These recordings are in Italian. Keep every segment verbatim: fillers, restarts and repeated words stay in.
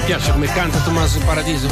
piace come canta Tommaso Paradiso.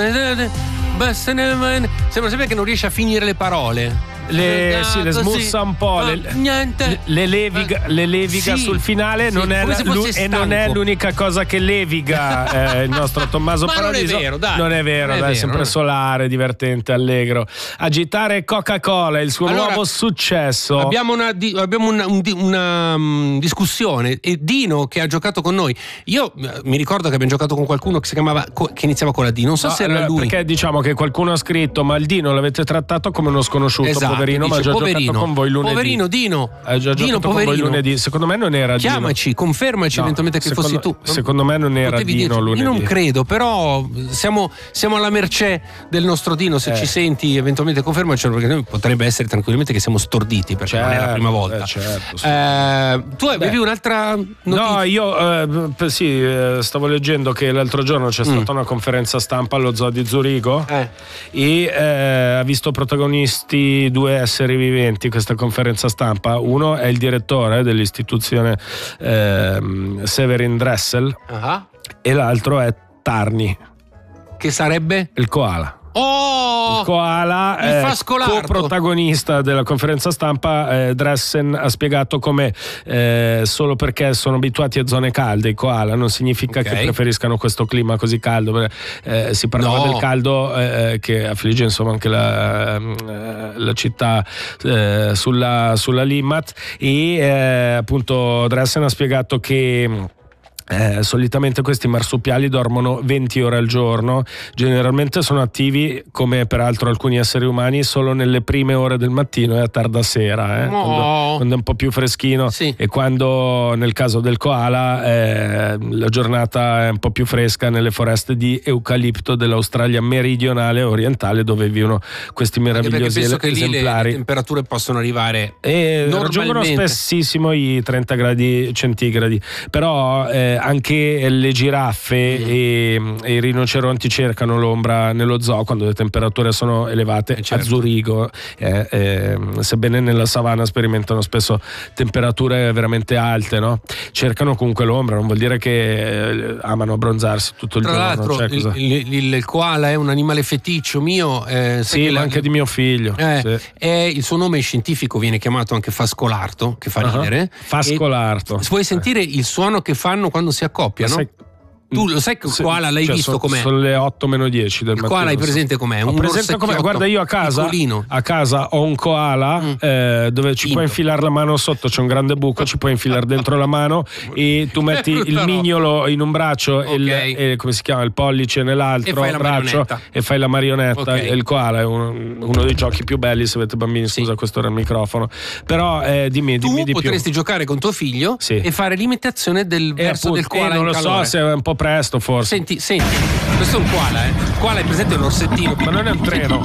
Sembra sempre che non riesce a finire le parole. Le, ah, sì, le smussa un po', ah, le, niente. le leviga, le leviga sì, sul finale, sì, non è la, lu, e non è l'unica cosa che leviga eh, il nostro Tommaso Ma Paradiso. non è vero, dai. Non è vero, non è dai, vero, sempre non... solare, divertente, allegro. Agitare Coca-Cola, il suo allora, nuovo successo. Abbiamo una, di, abbiamo una, un, una um, discussione. E Dino, che ha giocato con noi, io mi ricordo che abbiamo giocato con qualcuno che si chiamava, che iniziava con la D, non so no, se era allora, lui. Perché diciamo che qualcuno ha scritto, ma il Dino l'avete trattato come uno sconosciuto, esatto, poverino, dice, ma ha già poverino, giocato con voi lunedì. Poverino Dino, ha già Dino, giocato poverino. con voi lunedì. Secondo me non era Chiamaci, Dino. confermaci no, eventualmente che secondo, fossi tu. Secondo me non era Potevi Dino dirci, lunedì. Io non credo, però siamo, siamo alla mercè del nostro Dino. Se eh. ci senti, eventualmente confermacelo, perché noi potrebbe essere tranquillamente che siamo storditi, perché certo, non è la prima volta. Eh, certo, sì. eh, tu avevi Beh. un'altra notizia? No, io eh, sì, eh, stavo leggendo che l'altro giorno c'è stata mm. una conferenza stampa allo Zoo di Zurigo eh. e eh, ha visto protagonisti due esseri viventi questa conferenza stampa. Uno è il direttore dell'istituzione eh, Severin Dressel uh-huh. e l'altro è Tarni, che sarebbe il koala. Oh, il koala è co-protagonista della conferenza stampa. eh, Dressen ha spiegato come eh, solo perché sono abituati a zone calde i koala non significa okay. che preferiscano questo clima così caldo, perché, eh, si parlava no. del caldo eh, che affligge insomma anche la, eh, la città eh, sulla, sulla Limmat e eh, appunto Dressen ha spiegato che Eh, solitamente questi marsupiali dormono venti ore al giorno, generalmente sono attivi, come peraltro alcuni esseri umani, solo nelle prime ore del mattino e a tarda sera, eh, oh. quando, quando è un po' più freschino sì. e quando nel caso del koala eh, la giornata è un po' più fresca nelle foreste di eucalipto dell'Australia meridionale e orientale, dove vivono questi meravigliosi penso che esemplari. Lì le, le temperature possono arrivare e raggiungono spessissimo i trenta gradi centigradi, però eh, anche le giraffe mm. e, e i rinoceronti cercano l'ombra nello zoo quando le temperature sono elevate. Certo. A Zurigo eh, eh, sebbene nella savana sperimentano spesso temperature veramente alte, no? Cercano comunque l'ombra, non vuol dire che eh, amano abbronzarsi tutto il Tra giorno. l'altro cioè, il, il, il, il koala è un animale feticcio mio, eh, sì, ma anche la, di mio figlio eh, sì. è, il suo nome scientifico viene chiamato anche fascolarto, che fa uh-huh. ridere. Fascolarto. E, puoi sentire eh. il suono che fanno quando si accoppiano? Sai, tu lo sai che il koala l'hai cioè, visto so, com'è? Sono le otto meno dieci del mattino. Il koala hai presente com'è? Ho un presente com'è. Guarda, io a casa piccolino. a casa ho un koala mm. eh, dove ci Pinto. puoi infilare la mano sotto, c'è un grande buco, ci puoi infilare dentro la mano e tu metti il mignolo in un braccio okay. e, il, e come si chiama il pollice nell'altro e braccio e fai la marionetta. Okay. E il koala è uno, uno dei giochi più belli, se avete bambini, scusa, sì. questo era il microfono. Però eh, dimmi, tu dimmi di più. Tu potresti giocare con tuo figlio sì. e fare l'imitazione del e verso appunto, del koala. Eh, non in lo calore. so se è un po' presto forse. Senti, senti, questo è un koala, eh. Il koala è presente un orsettino. Ma non è un treno.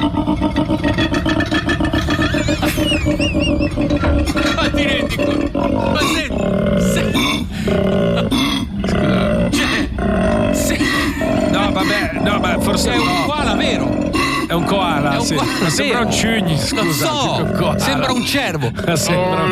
Ma ti rendi conto? Ma se... Cioè... Se... No, vabbè, no, ma forse è un no. koala vero. È un koala, è un sì. koala ma sembra un cigni, scusa. Non so, sembra un cervo. Sembra un